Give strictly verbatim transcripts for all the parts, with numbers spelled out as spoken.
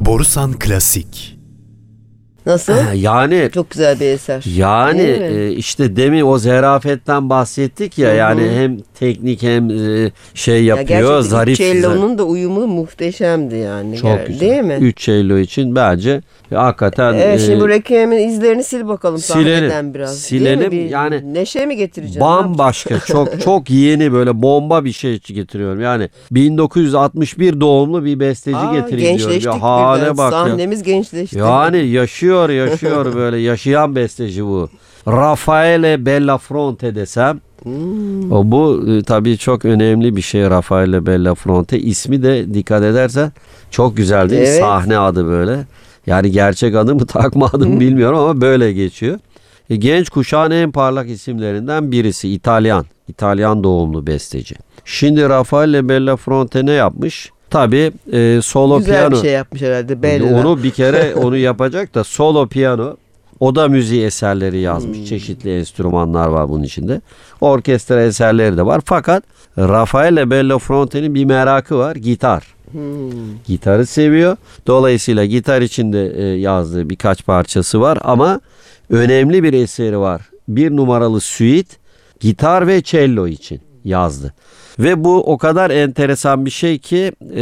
Borusan Klasik. Nasıl? Yani Çok güzel bir eser. yani Değil mi? e, işte demin o zerafetten bahsettik ya. Hı hı. Yani hem teknik hem e, şey Ya yapıyor, gerçekten zarif. üç cello'nun da uyumu muhteşemdi yani. Çok Ger- güzel. Değil mi? üç cello için bence hakikaten Evet, şimdi e, bu Requiem'in izlerini sil bakalım silelim. sahneden biraz. Silelim. Değil mi? Bir Yani neşe mi getireceksin? bambaşka, çok çok yeni, böyle bomba bir şey getiriyorum. Yani bin dokuz yüz altmış bir doğumlu bir besteci Aa, getireyim diyorum. gençleştik Ya hale birden. bak ya. Sahnemiz gençleşti. Yani yaşıyor yaşıyor böyle yaşayan besteci bu. Raffaele Bellafronte desem. Hmm. O bu e, tabii çok önemli bir şey, Raffaele Bellafronte. İsmi de dikkat edersen çok güzel değil mi? Evet. Sahne adı böyle. Yani gerçek adı mı takma adı mı bilmiyorum ama böyle geçiyor. E, genç kuşağın en parlak isimlerinden birisi. İtalyan. İtalyan doğumlu besteci. Şimdi Raffaele Bellafronte ne yapmış? Tabii e, solo Güzel piyano. bir şey yapmış herhalde. Bella. Onu bir kere onu yapacak da solo piyano, oda müziği eserleri yazmış. Hmm. Çeşitli enstrümanlar var bunun içinde. Orkestra eserleri de var. Fakat Raffaele Bellafronte'nin bir merakı var. Gitar. Hmm. Gitarı seviyor. Dolayısıyla gitar içinde e, yazdığı birkaç parçası var ama önemli bir eseri var. Bir numaralı suite gitar ve cello için yazdı. Ve bu o kadar enteresan bir şey ki e,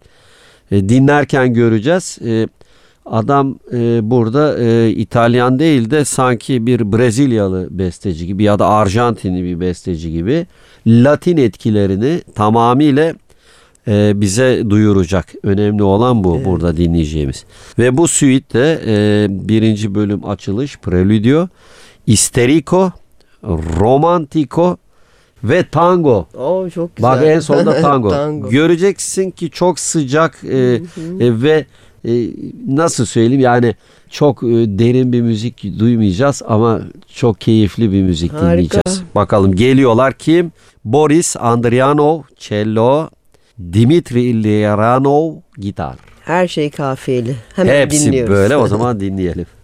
e, dinlerken göreceğiz. E, adam e, burada e, İtalyan değil de sanki bir Brezilyalı besteci gibi ya da Arjantinli bir besteci gibi Latin etkilerini tamamıyla e, bize duyuracak. Önemli olan bu, Evet. burada dinleyeceğimiz. Ve bu suite de e, birinci bölüm açılış, Preludio, Isterico, Romantico ve Tango. Oo, çok güzel. Bak en sonunda tango. Tango. Göreceksin ki çok sıcak e, e, ve e, nasıl söyleyeyim, yani çok e, derin bir müzik duymayacağız ama çok keyifli bir müzik Harika. dinleyeceğiz. Bakalım geliyorlar kim? Boris Andrianov cello, Dimitri Ilyaranov gitar. Her şey kafiyeli. Hemen Hepsi dinliyoruz. böyle, o zaman dinleyelim.